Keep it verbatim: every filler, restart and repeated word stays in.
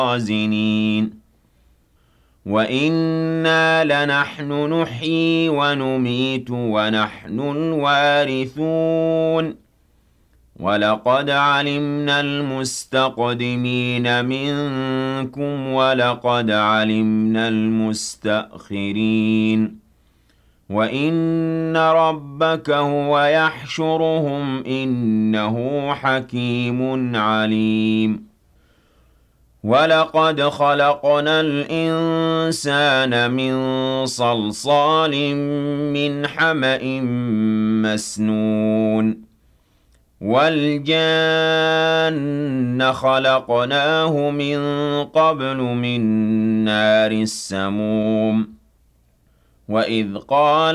الخازنين وَإِنَّا لَنَحْنُ نُحْيِي وَنُمِيتُ وَنَحْنُ الْوَارِثُونَ وَلَقَدْ عَلِمْنَا الْمُسْتَقْدِمِينَ مِنكُمْ وَلَقَدْ عَلِمْنَا الْمُسْتَأْخِرِينَ وَإِنَّ رَبَّكَ هُوَ يَحْشُرُهُمْ إِنَّهُ حَكِيمٌ عَلِيمٌ وَلَقَدْ خَلَقْنَا الْإِنسَانَ مِنْ صَلْصَالٍ مِّنْ حَمَإٍ مَّسْنُونٍ وَالْجَانَّ خَلَقْنَاهُ مِن قَبْلُ مِن نَّارِ السَّمُومِ وَإِذْ قَالَ